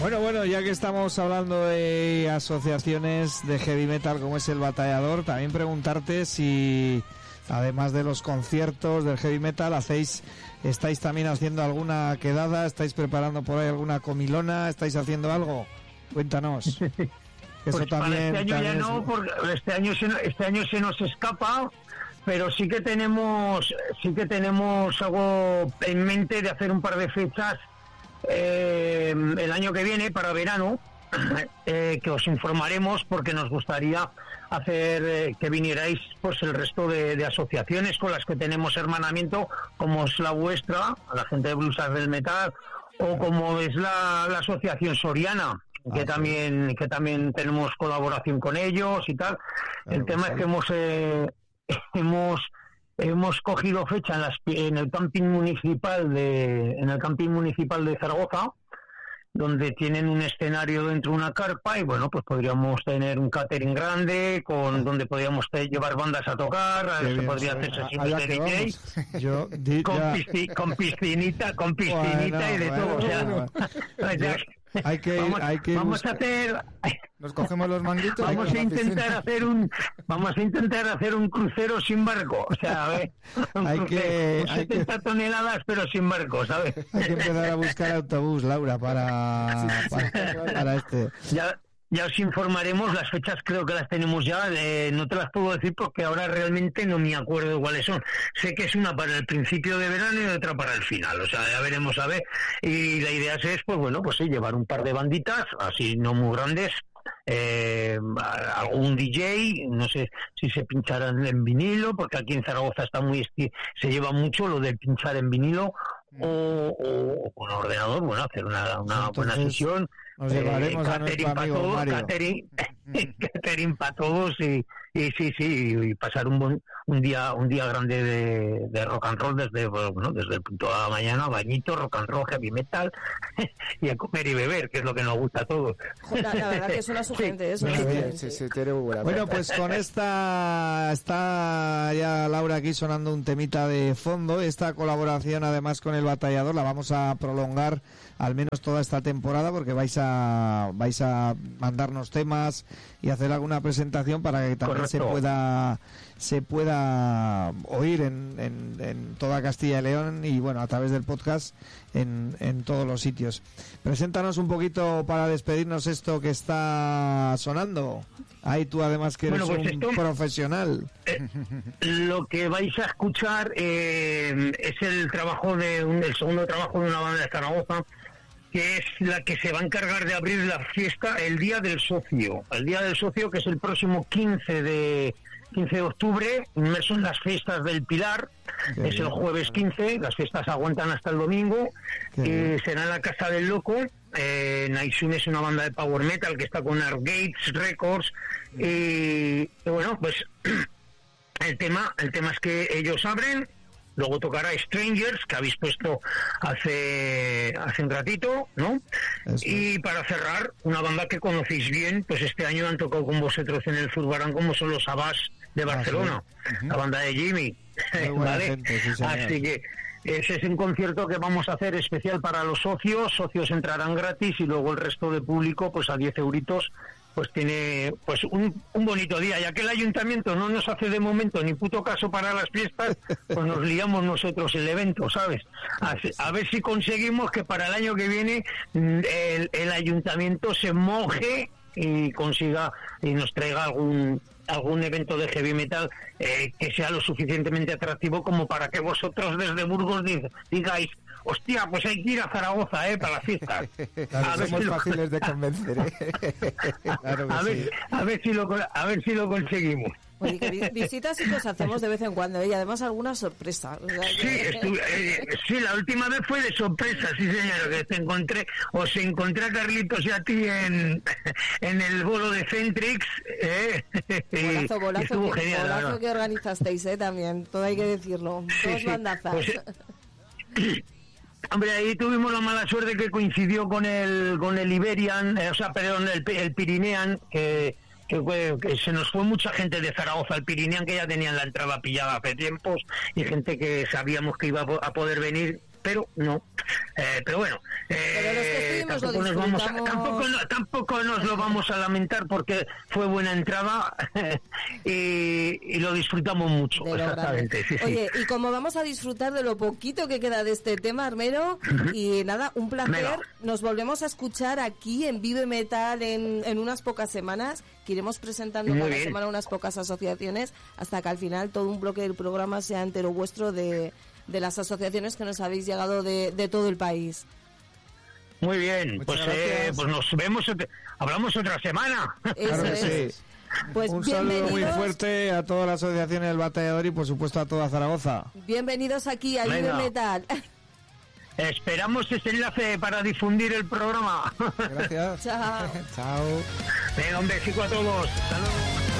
Bueno, ya que estamos hablando de asociaciones de heavy metal como es el Batallador, también preguntarte si, además de los conciertos del heavy metal, estáis también haciendo alguna quedada, estáis preparando por ahí alguna comilona, estáis haciendo algo. Cuéntanos. Eso pues también, para este año ya no, porque este año se nos escapa, pero sí que tenemos algo en mente de hacer un par de fechas el año que viene para verano, que os informaremos, porque nos gustaría hacer que vinierais pues el resto de asociaciones con las que tenemos hermanamiento, como es la vuestra, la gente de Blusas del Metal, o como es la asociación Soriana, que también tenemos colaboración con ellos y tal. El tema es que hemos cogido fecha en el camping municipal de Zaragoza, donde tienen un escenario dentro de una carpa, y bueno, pues podríamos tener un catering grande donde podríamos llevar bandas a tocar, se podría hacer sesiones de DJ con piscinita y de todo, o sea, vamos a hacer, nos cogemos los manguitos, vamos a intentar hacer un crucero sin barco, o sea, a ver, 70 toneladas pero sin barco, ¿sabes? Hay que empezar a buscar autobús, Laura, para este. Ya os informaremos, las fechas creo que las tenemos ya, no te las puedo decir porque ahora realmente no me acuerdo cuáles son. Sé que es una para el principio de verano y otra para el final, o sea, ya veremos a ver. Y la idea es, pues bueno, pues sí, llevar un par de banditas, así no muy grandes, algún DJ, no sé si se pincharán en vinilo, porque aquí en Zaragoza se lleva mucho lo de pinchar en vinilo, o con ordenador, bueno, hacer una buena sesión. Nos llevaremos a nuestro amigo Mario. Catering para todos y pasar un día grande de rock and roll desde el punto de la mañana, bañito, rock and roll, heavy metal y a comer y beber, que es lo que nos gusta a todos. La verdad que es una sugerente eso. Sí, bueno, pues con está ya Laura aquí sonando un temita de fondo. Esta colaboración además con el Batallador la vamos a prolongar al menos toda esta temporada, porque vais a mandarnos temas y hacer alguna presentación para que también se pueda oír en toda Castilla y León, y bueno, a través del podcast en todos los sitios. Preséntanos un poquito para despedirnos esto que está sonando. Ahí tú además que eres un profesional. Lo que vais a escuchar es el segundo trabajo de una banda de Zaragoza, que es la que se va a encargar de abrir la fiesta el Día del Socio. El Día del Socio, que es el próximo 15 de octubre, inmerso en las fiestas del Pilar. Es el jueves 15, las fiestas aguantan hasta el domingo. Será en la Casa del Loco. Naisune es una banda de power metal que está con Argates Records. Y bueno, pues el tema es que ellos abren. Luego tocará Strangers, que habéis puesto hace un ratito, ¿no? Eso. Y para cerrar, una banda que conocéis bien, pues este año han tocado con vosotros en el Zurbarán, como son los Abbas de Barcelona, sí. La banda de Jimmy, ¿vale? Gente, sí, así que ese es un concierto que vamos a hacer especial para los socios entrarán gratis, y luego el resto de público, pues a 10 euritos, pues tiene pues un bonito día. Ya que el ayuntamiento no nos hace de momento ni puto caso para las fiestas, pues nos liamos nosotros el evento, ¿sabes? A ver si conseguimos que para el año que viene el ayuntamiento se moje y consiga y nos traiga algún evento de heavy metal que sea lo suficientemente atractivo como para que vosotros desde Burgos digáis: hostia, pues hay que ir a Zaragoza, para las fiestas. Claro, somos fáciles de convencer, Claro que a ver si lo conseguimos. Oye, que visitas y pues hacemos de vez en cuando, y además alguna sorpresa. O sea, sí, la última vez fue de sorpresa, sí señor, que os encontré a Carlitos y a ti en el bolo de Centrix. Bolazo que organizasteis, también, todo hay que decirlo. Dos bandazas. Pues, hombre, ahí tuvimos la mala suerte que coincidió con el Iberian, el Pirinean, que se nos fue mucha gente de Zaragoza al Pirinean, que ya tenían la entrada pillada hace tiempos, y gente que sabíamos que iba a poder venir, pero no. Pero bueno. Pero los que nos lo disfrutamos. Tampoco nos lo vamos a lamentar porque fue buena entrada y lo disfrutamos mucho. Exactamente. Sí, Oye, y como vamos a disfrutar de lo poquito que queda de este tema, Armero, y nada, un placer. Nos volvemos a escuchar aquí en Vive Metal en unas pocas semanas, que iremos presentando cada semana unas pocas asociaciones, hasta que al final todo un bloque del programa sea entero vuestro de las asociaciones que nos habéis llegado de todo el país. Muy bien, pues nos vemos, hablamos otra semana. Claro que sí. Pues un saludo muy fuerte a todas las asociaciones del Batallador y por supuesto a toda Zaragoza. Bienvenidos aquí a Vive Metal. Esperamos ese enlace para difundir el programa. Gracias. Chao. Chao. Venga, un besico a todos. Hasta luego.